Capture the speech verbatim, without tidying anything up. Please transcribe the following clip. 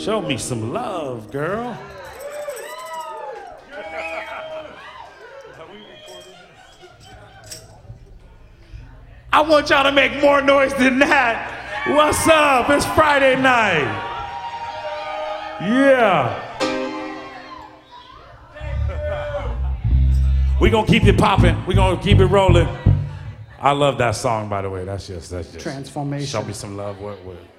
Show me some love, girl. I want y'all to make more noise than that. What's up? It's Friday night. Yeah. We're gonna keep it popping. We're gonna keep it rolling. I love that song, by the way. That's just, that's just. Transformation. Show me some love. What, what?